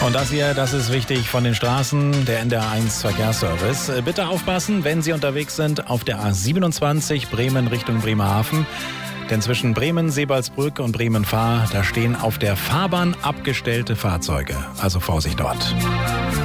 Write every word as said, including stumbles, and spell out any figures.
Und das hier, das ist wichtig von den Straßen, der N D R eins Verkehrsservice. Bitte aufpassen, wenn Sie unterwegs sind auf der A siebenundzwanzig Bremen Richtung Bremerhaven. Denn zwischen Bremen, Sebalsbrück und Bremen-Fahr, da stehen auf der Fahrbahn abgestellte Fahrzeuge. Also Vorsicht dort.